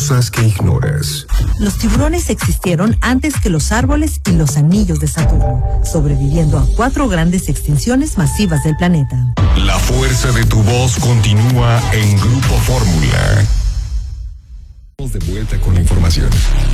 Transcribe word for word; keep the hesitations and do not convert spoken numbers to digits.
Cosas que ignoras. Los tiburones existieron antes que los árboles y los anillos de Saturno, sobreviviendo a cuatro grandes extinciones masivas del planeta. La fuerza de tu voz continúa en Grupo Fórmula. De vuelta con la información.